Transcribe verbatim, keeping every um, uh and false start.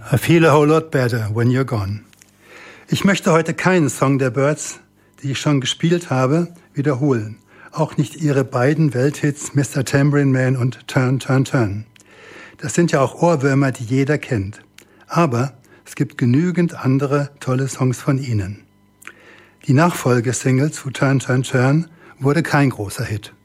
I feel a whole lot better when you're gone. Ich möchte heute keinen Song der Byrds, die ich schon gespielt habe, wiederholen. Auch nicht ihre beiden Welthits Mister Tambourine Man und Turn, Turn, Turn. Das sind ja auch Ohrwürmer, die jeder kennt. Aber es gibt genügend andere tolle Songs von ihnen. Die Nachfolgesingle zu Turn, Turn, Turn wurde kein großer Hit.